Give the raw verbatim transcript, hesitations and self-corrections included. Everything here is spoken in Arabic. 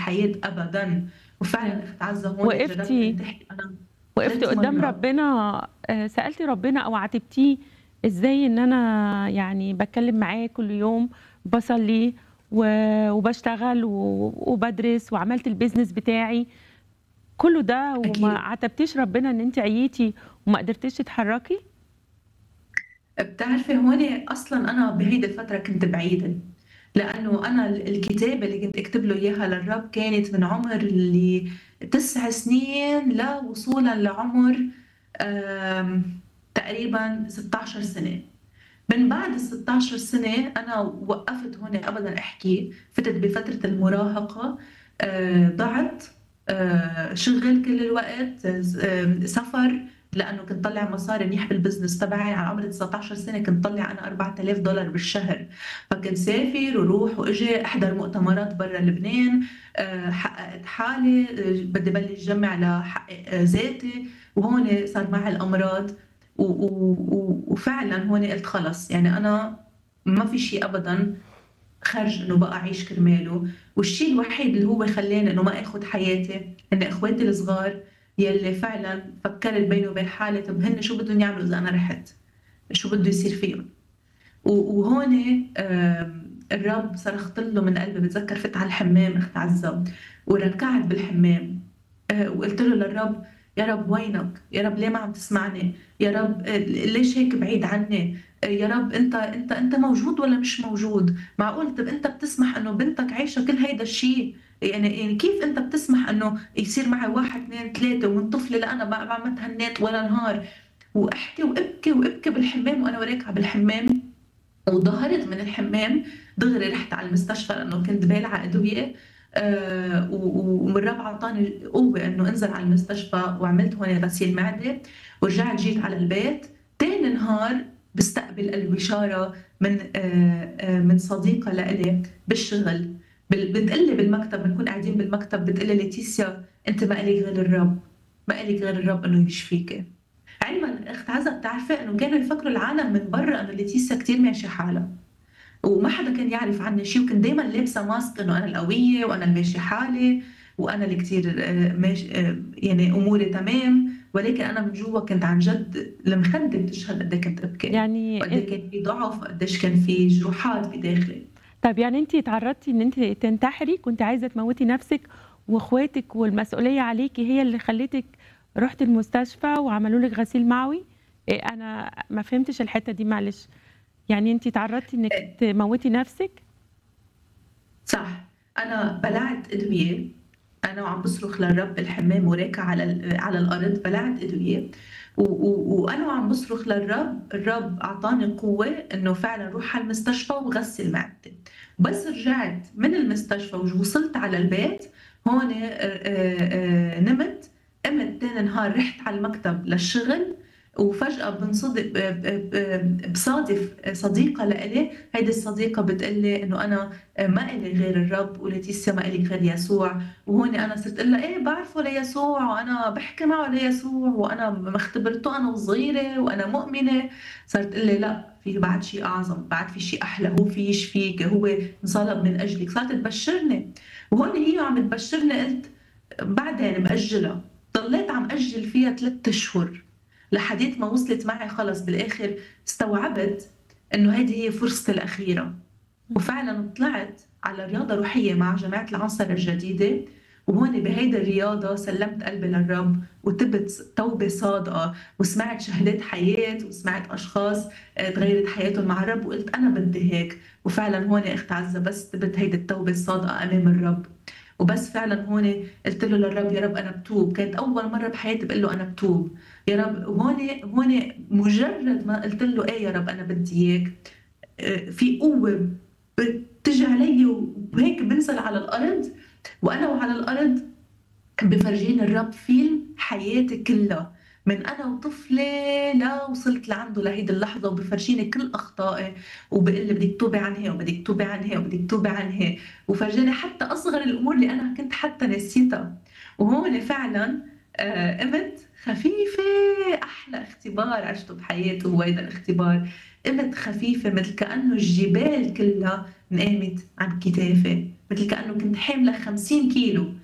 بالحياة أبدًا، وفعلًا إمم. أخت عزّة هون وقفتِ جرّبت أنتحر أنا وقفتِ تلات قدّام مرّات. ربنا آآ سألتِ ربنا أو عاتبتيه إزاي إن أنا يعني باتكلّم معاه كل يوم، باصلّي و وباشتغل و وبادرس وعملت الbusiness بتاعي، كُلّه ده وما أكيد. عاتبتيش ربنا إن أنتِ عييتِ وما قدرتيش تتحرّكي؟ بتعرفي هون أصلًا أنا بهيدي الفترة كنت بعيدة، لإنه أنا ال الكتابة اللي كنت أكتب له إياها للرب كانت من عُمر اللي تسع سنين لوصولًا لعُمر آمم تقريبًا ستاشر سنة. من بعد الستاشر سنة أنا وقّفت هون أبدًا أحكي، فتت بفترة المراهقة، آآ ضِعت، آآ شِغل كل الوقت، ز آمم سفر، لإنه كنت طلّع مصاري منيح بالbusiness تبعي، على عمر تسعتاشر سنة كنت طلّع أنا أربعة آلاف دولار بالشهر، فكنت سافر وروح وأجي، أحضر مؤتمرات برّا لبنان، آآ حقّقت حالي، آآ بدي بلّش جمّع لحقق ذاتي، وهون صار معي الأمراض و و و وفعلًا هون قُلت خلص، يعني أنا ما في شي أبدًا خارج إنه بقى أعيش كرماله، والشي الوحيد اللي هو خلّاني إنه ما آخُد حياتي هن إخواتي الصغار يلّي فعلًا فكّرت بيني وبين حالي طَب هن شو بدّن يعملوا إذا أنا رحت، شو بده يصير فيهم؟ و وهون آمم الرب صرخت له من قلبي، باتذكّر فِت على الحمّام أخت عزّة وركعت بالحمّام، آآ وقُلت له للرب: "يا رب وينك؟ يا رب ليه ما عم تسمعني؟ يا رب آآ ليش هيك بعيد عني؟ آآ يا رب أنت أنت أنت موجود والّا مش موجود؟ معقول طَب أنت بتسمح إنه بنتك عايشة كل هيدا الشي؟ يعني يعني كيف أنت بتسمح إنه يصير معي واحد، اتنين، تلاتة ومن طفلة لأنا ما ما ما تهنّيت ولا نهار." وأحكي وأبكي وأبكي بالحمّام وأنا وراكعة بالحمّام، وضهرت من الحمّام دغري رحت على المستشفى لإنه كنت بالعة أدوية، آآ و و والرب عطاني قوة إنه أنزل على المستشفى وعملت هون غسيل معدة، ورجعت جيت على البيت، تاني نهار باستقبل البشارة من آآ آآ من صديقة لإلي بالشغل، بال بتقول لي بالمكتب بنكون قاعدين بالمكتب بتقول لي: "ليتيسيا أنتِ ما إلِك غير الرب، ما إلِك غير الرب إنه يشفيكِ." علمًا أخت عزة بتعرفي إنه كانوا يفكروا العالم من برّا إنه ليتيسيا كتير ماشية حالها. وما حدا كان يعرف عني شي، وكنت دايمًا لابسة ماسك إنه أنا القوية وأنا اللي ماشية حالي وأنا اللي كتير آآ ماش آآ يعني أموري تمام، ولكن أنا من جوا كنت عن جد المخدة بتشهد قد إيه كنت أبكي، يعني وقد أ إيه كان في ضعف، وقديش كان في جروحات بداخلي. طَب يعني أنتِ اتعرّضتِ إن أنتِ تنتحري، كنتِ عايزة تموّتي نَفْسِك وأخواتِك والمسؤولية عليكِ هي اللي خلّتِك رُحتِ المستشفى وعملوا لِك غسيل معوي؟ آآ أنا ما فهمتش الحتّة دي معلش، يعني أنتِ اتعرّضتِ أ إنِّك تموّتي نَفْسِك؟ صح، أنا بلعت أدوية، أنا وعم باصرخ للرب بالحمام وراكعة على ال على الأرض، بلعت أدوية و و وأنا وعم باصرخ للرب، الرب أعطاني قوة إنه فعلًا روح على المستشفى وغسّل معدتي، بس رجعت من المستشفى وج وصلت على البيت هون آآ آآ نمت، قمت تاني نهار رحت على المكتب للشغل، وفجأة بانصدم ب ب ب باصادف صديقة لإلي، هيدي الصديقة بتقول لي إنه أنا آآ ما إلي غير الرب وليتيسيا ما إلِك غير يسوع، وهون أنا صرت أقول لها: "إيه باعرفه ليسوع وأنا باحكي معه ليسوع وأنا م اختبرته أنا وصغيرة وأنا مؤمنة." صارت تقول لي: "لأ، في بعد شي أعظم، بعد في شي أحلى، هو في يشفيكِ، هو انصلب من أجلِك." صارت تبشرني، وهون هي وعم تبشرني قُلت بعدين مأجلها، ضليت عم أجل فيها تلات أشهر، لحديت ما وصلت معي خلص بالآخر استوعبت إنه هيدي هي فرصتي الأخيرة. إمم. وفعلًا طلعت على رياضة روحية مع جماعة العنصر الجديدة، وهون بهيدي الرياضة سلّمت قلبي للرب وتِبت ص توبة صادقة، وسمعت شهادات حياة، وسمعت أشخاص آآ اتغيّرت حياتهم مع الرب، وقُلت أنا بدي هيك، وفعلًا هون أخت عزة بس تِبت هيدي التوبة الصادقة أمام الرب، وبس فعلًا هون قُلت له للرب: "يا رب أنا باتوب." كانت أول مرّة بحياتي باقول له أنا باتوب، يا رب وهون هون مجرد ما قُلت له: "إيه يا رب أنا بدي إياك." آآ في قوة بتيجي عليّ وهيك بانزل على الأرض، وأنا وعلى الأرض بيفرجيني الرب فيلم حياتي كلّها، من أنا وطفلة لوصلت لعنده لهيدي اللحظة، وبيفرجيني كل أخطائي، وبيقول لي بدِك تتوبي عن هي، وبدِك تتوبي عن هي، وبدِك تتوبي عن هي، وفرجاني حتى أصغر الأمور اللي أنا كنت حتى ناسيتها، وهون فعلًا آآ قمت خفيفة، أحلى اختبار عشته بحياتي هو هيدا الاختبار، قمت خفيفة متل كأنه الجبال كلّها انقامت عن كتافي. مثل كأنه كنت حاملة خمسين كيلو.